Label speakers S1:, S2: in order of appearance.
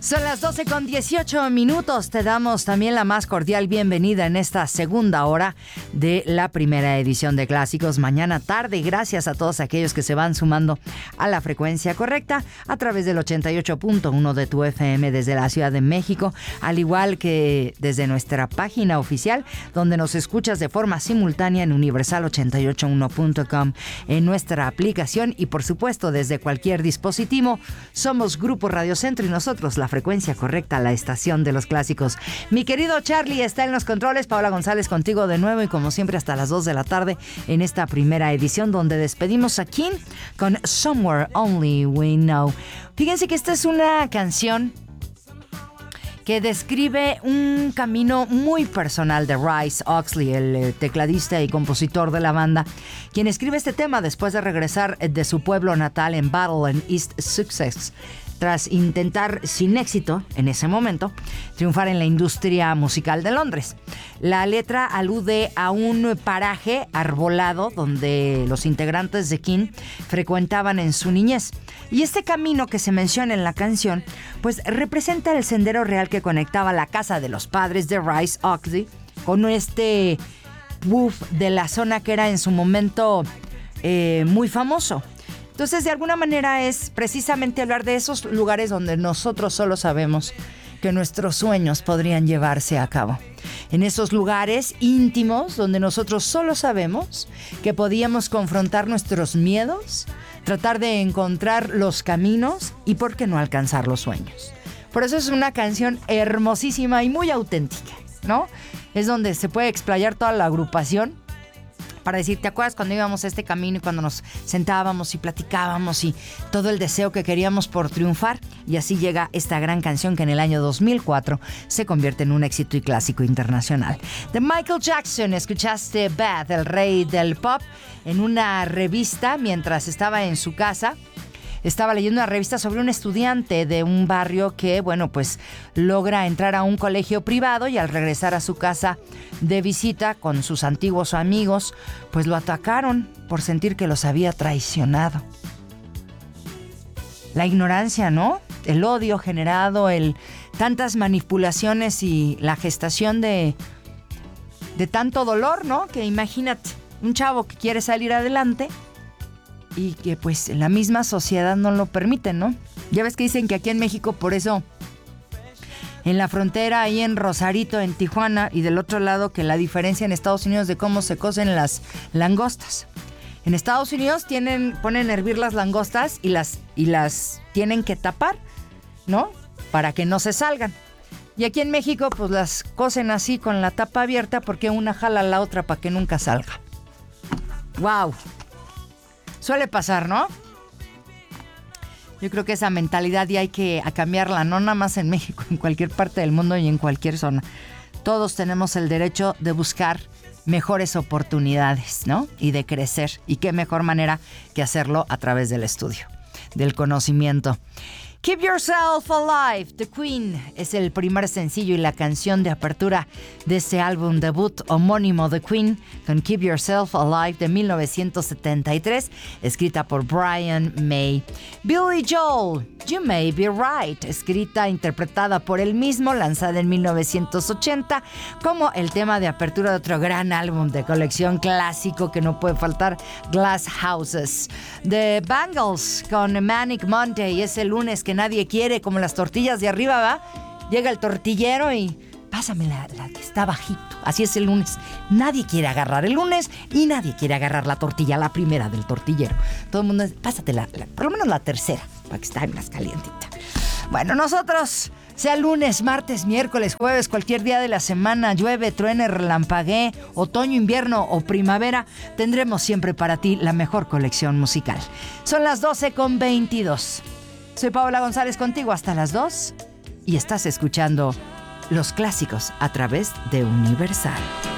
S1: Son las 12:18. Te damos también la más cordial bienvenida en esta segunda hora de la primera edición de Clásicos. Mañana tarde, gracias a todos aquellos que se van sumando a la frecuencia correcta a través del 88.1 de tu FM desde la Ciudad de México, al igual que desde nuestra página oficial, donde nos escuchas de forma simultánea en universal881.com, en nuestra aplicación y por supuesto desde cualquier dispositivo. Somos Grupo Radio Centro y nosotros la frecuencia correcta, la estación de los clásicos. Mi querido Charlie está en los controles. Paola González contigo de nuevo y como siempre hasta las 2 de la tarde en esta primera edición donde despedimos a King con Somewhere Only We Know. Fíjense que esta es una canción que describe un camino muy personal de Rice Oxley, el tecladista y compositor de la banda, quien escribe este tema después de regresar de su pueblo natal en Battle en East Sussex, tras intentar sin éxito, en ese momento, triunfar en la industria musical de Londres. La letra alude a un paraje arbolado donde los integrantes de King frecuentaban en su niñez. Y este camino que se menciona en la canción, pues representa el sendero real que conectaba la casa de los padres de Rice Oxley con este pub de la zona que era en su momento muy famoso. Entonces, de alguna manera es precisamente hablar de esos lugares donde nosotros solo sabemos que nuestros sueños podrían llevarse a cabo. En esos lugares íntimos donde nosotros solo sabemos que podíamos confrontar nuestros miedos, tratar de encontrar los caminos y, ¿por qué no, alcanzar los sueños? Por eso es una canción hermosísima y muy auténtica, ¿no? Es donde se puede explayar toda la agrupación para decir, ¿te acuerdas cuando íbamos a este camino y cuando nos sentábamos y platicábamos y todo el deseo que queríamos por triunfar? Y así llega esta gran canción que en el año 2004 se convierte en un éxito y clásico internacional. De Michael Jackson escuchaste Bad, el rey del pop, en una revista mientras estaba en su casa. Estaba leyendo una revista sobre un estudiante de un barrio que, bueno, pues logra entrar a un colegio privado y al regresar a su casa de visita con sus antiguos amigos, pues lo atacaron por sentir que los había traicionado. La ignorancia, ¿no? El odio generado, tantas manipulaciones y la gestación de tanto dolor, ¿no? Que imagínate, un chavo que quiere salir adelante y que pues la misma sociedad no lo permite, ¿no? Ya ves que dicen que aquí en México, por eso, en la frontera, ahí en Rosarito, en Tijuana, y del otro lado, que la diferencia en Estados Unidos de cómo se cocen las langostas. En Estados Unidos ponen a hervir las langostas y las tienen que tapar, ¿no? Para que no se salgan. Y aquí en México, pues las cocen así con la tapa abierta porque una jala a la otra para que nunca salga. ¡Wow! Suele pasar, ¿no? Yo creo que esa mentalidad ya hay que cambiarla, no nada más en México, en cualquier parte del mundo y en cualquier zona. Todos tenemos el derecho de buscar mejores oportunidades, ¿no? Y de crecer. Y qué mejor manera que hacerlo a través del estudio, del conocimiento. Keep Yourself Alive, The Queen, es el primer sencillo y la canción de apertura de este álbum debut homónimo The Queen, con Keep Yourself Alive de 1973, escrita por Brian May. Billy Joel, You May Be Right, escrita e interpretada por él mismo, lanzada en 1980 como el tema de apertura de otro gran álbum de colección clásico que no puede faltar, Glass Houses. The Bangles con Manic Monday, es el lunes que nadie quiere, como las tortillas de arriba, ¿va? Llega el tortillero y pásame la que está bajito. Así es el lunes. Nadie quiere agarrar el lunes y nadie quiere agarrar la tortilla, la primera del tortillero. Todo el mundo, pásate por lo menos la tercera, para que esté más calientita. Bueno, nosotros, sea lunes, martes, miércoles, jueves, cualquier día de la semana, llueve, truene, relampaguee, otoño, invierno o primavera, tendremos siempre para ti la mejor colección musical. Son las 12:22. Soy Paola González contigo hasta las 2 y estás escuchando Los Clásicos a través de Universal.